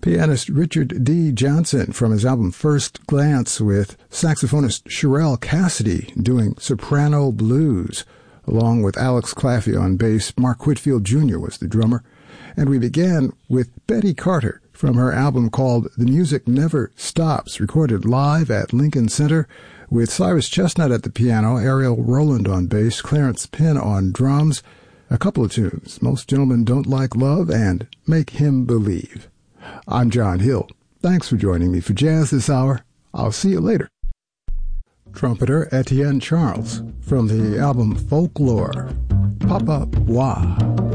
Pianist Richard D. Johnson from his album First Glance, with saxophonist Sherelle Cassidy doing soprano blues, along with Alex Claffey on bass. Mark Whitfield Jr. was the drummer. And we began with Betty Carter from her album called The Music Never Stops, recorded live at Lincoln Center with Cyrus Chestnut at the piano, Ariel Rowland on bass, Clarence Penn on drums, a couple of tunes, Most Gentlemen Don't Like Love and Make Him Believe. I'm John Hill. Thanks for joining me for Jazz this hour. I'll see you later. Trumpeter Etienne Charles from the album Folklore, Papa Wah.